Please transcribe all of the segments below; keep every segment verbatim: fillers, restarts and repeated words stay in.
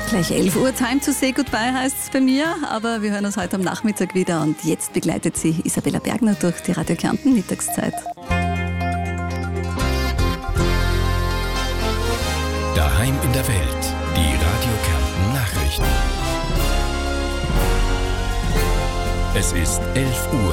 Gleich elf Uhr, Time to say goodbye heißt es bei mir, aber wir hören uns heute am Nachmittag wieder und jetzt begleitet sie Isabella Bergner durch die Radio Kärnten Mittagszeit. Daheim in der Welt, die Radio Kärnten Nachrichten. Es ist elf Uhr.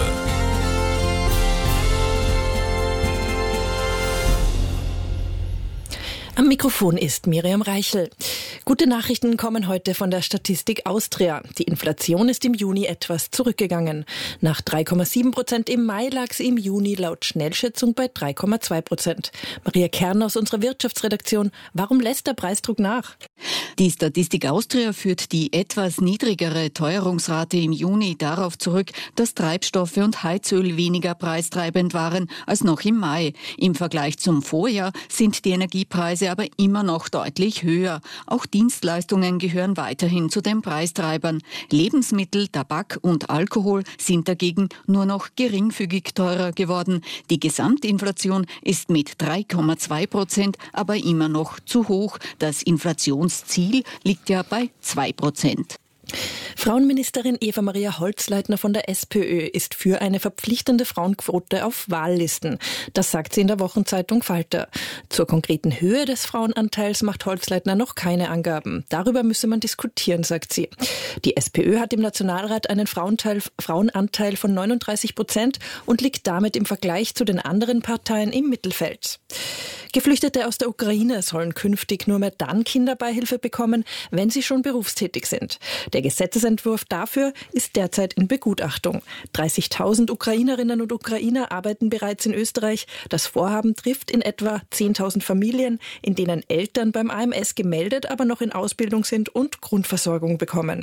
Am Mikrofon ist Miriam Reichel. Gute Nachrichten kommen heute von der Statistik Austria. Die Inflation ist im Juni etwas zurückgegangen. Nach drei Komma sieben Prozent im Mai lag sie im Juni laut Schnellschätzung bei drei Komma zwei Prozent. Maria Kern aus unserer Wirtschaftsredaktion. Warum lässt der Preisdruck nach? Die Statistik Austria führt die etwas niedrigere Teuerungsrate im Juni darauf zurück, dass Treibstoffe und Heizöl weniger preistreibend waren als noch im Mai. Im Vergleich zum Vorjahr sind die Energiepreise aber immer noch deutlich höher. Auch Dienstleistungen gehören weiterhin zu den Preistreibern. Lebensmittel, Tabak und Alkohol sind dagegen nur noch geringfügig teurer geworden. Die Gesamtinflation ist mit drei Komma zwei Prozent aber immer noch zu hoch. Das Inflationsziel liegt ja bei zwei Prozent. Frauenministerin Eva-Maria Holzleitner von der SPÖ ist für eine verpflichtende Frauenquote auf Wahllisten. Das sagt sie in der Wochenzeitung Falter. Zur konkreten Höhe des Frauenanteils macht Holzleitner noch keine Angaben. Darüber müsse man diskutieren, sagt sie. Die SPÖ hat im Nationalrat einen Frauenteil, Frauenanteil von neununddreißig Prozent und liegt damit im Vergleich zu den anderen Parteien im Mittelfeld. Geflüchtete aus der Ukraine sollen künftig nur mehr dann Kinderbeihilfe bekommen, wenn sie schon berufstätig sind. Der Gesetzesentwurf dafür ist derzeit in Begutachtung. dreißigtausend Ukrainerinnen und Ukrainer arbeiten bereits in Österreich. Das Vorhaben trifft in etwa zehntausend Familien, in denen Eltern beim A M S gemeldet, aber noch in Ausbildung sind und Grundversorgung bekommen.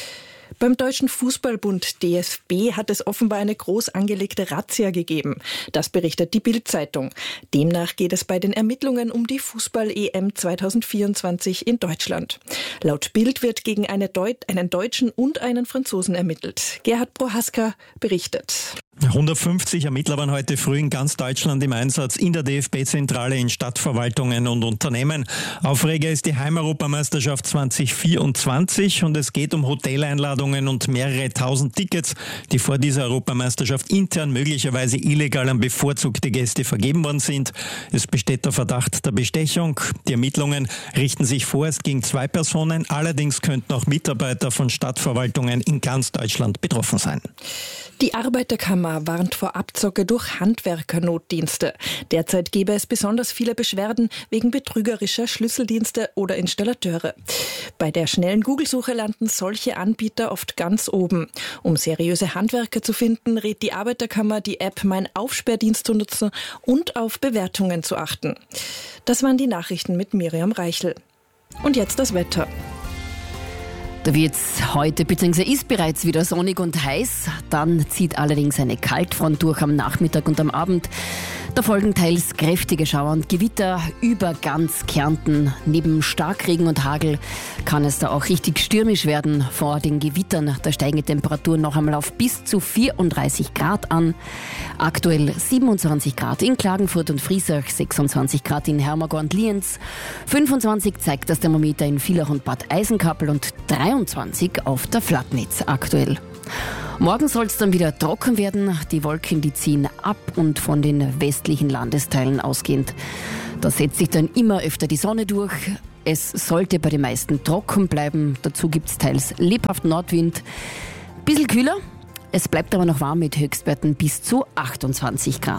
Beim Deutschen Fußballbund D F B hat es offenbar eine groß angelegte Razzia gegeben. Das berichtet die Bild-Zeitung. Demnach geht es bei den Ermittlungen um die Fußball-E M zweitausendvierundzwanzig in Deutschland. Laut Bild wird gegen eine Deut- einen Deutschen und einen Franzosen ermittelt. Gerhard Prohaska berichtet. hundertfünfzig Ermittler waren heute früh in ganz Deutschland im Einsatz in der D F B-Zentrale, in Stadtverwaltungen und Unternehmen. Aufreger ist die Heimeuropameisterschaft zweitausendvierundzwanzig und es geht um Hoteleinladungen und mehrere tausend Tickets, die vor dieser Europameisterschaft intern möglicherweise illegal an bevorzugte Gäste vergeben worden sind. Es besteht der Verdacht der Bestechung. Die Ermittlungen richten sich vorerst gegen zwei Personen. Allerdings könnten auch Mitarbeiter von Stadtverwaltungen in ganz Deutschland betroffen sein. Die Arbeiterkammer warnt vor Abzocke durch Handwerkernotdienste. Derzeit gäbe es besonders viele Beschwerden wegen betrügerischer Schlüsseldienste oder Installateure. Bei der schnellen Google-Suche landen solche Anbieter oft ganz oben. Um seriöse Handwerker zu finden, rät die Arbeiterkammer, die App Mein Aufsperrdienst zu nutzen und auf Bewertungen zu achten. Das waren die Nachrichten mit Miriam Reichel. Und jetzt das Wetter. Da wird's heute bzw. ist bereits wieder sonnig und heiß. Dann zieht allerdings eine Kaltfront durch am Nachmittag und am Abend. Da folgen teils kräftige Schauer und Gewitter über ganz Kärnten. Neben Starkregen und Hagel kann es da auch richtig stürmisch werden. Vor den Gewittern, da steigen die Temperaturen noch einmal auf bis zu vierunddreißig Grad an. Aktuell siebenundzwanzig Grad in Klagenfurt und Friesach, sechsundzwanzig Grad in Hermagor und Lienz, fünfundzwanzig zeigt das Thermometer in Villach und Bad Eisenkappel und dreiundzwanzig auf der Flatnitz aktuell. Morgen soll es dann wieder trocken werden. Die Wolken, die ziehen ab und von den westlichen Landesteilen ausgehend. Da setzt sich dann immer öfter die Sonne durch. Es sollte bei den meisten trocken bleiben. Dazu gibt es teils lebhaften Nordwind. Bisschen kühler. Es bleibt aber noch warm mit Höchstwerten bis zu achtundzwanzig Grad.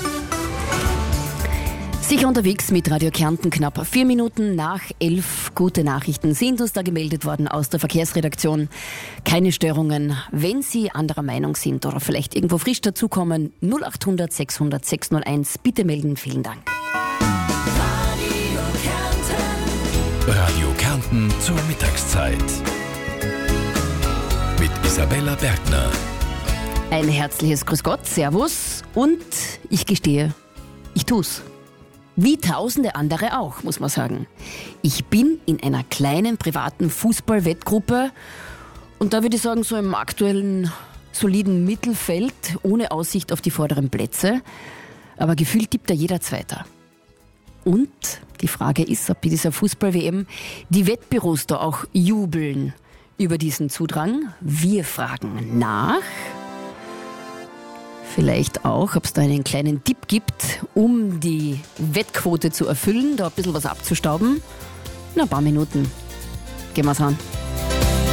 Sicher unterwegs mit Radio Kärnten, knapp vier Minuten nach elf. Gute Nachrichten sind uns da gemeldet worden aus der Verkehrsredaktion. Keine Störungen. Wenn Sie anderer Meinung sind oder vielleicht irgendwo frisch dazukommen, null acht hundert sechshundert sechshunderteins, bitte melden. Vielen Dank. Radio Kärnten. Radio Kärnten zur Mittagszeit. Mit Isabella Bergner. Ein herzliches Grüß Gott, Servus und ich gestehe, ich tu's. Wie tausende andere auch, muss man sagen. Ich bin in einer kleinen privaten Fußballwettgruppe und da würde ich sagen, so im aktuellen soliden Mittelfeld, ohne Aussicht auf die vorderen Plätze. Aber gefühlt tippt da jeder Zweiter. Und Die Frage ist, ob bei dieser Fußball-W M die Wettbüros da auch jubeln über diesen Zudrang. Wir fragen nach. Vielleicht auch, ob es da einen kleinen Tipp gibt, um die Wettquote zu erfüllen, da ein bisschen was abzustauben. In ein paar Minuten gehen wir's an.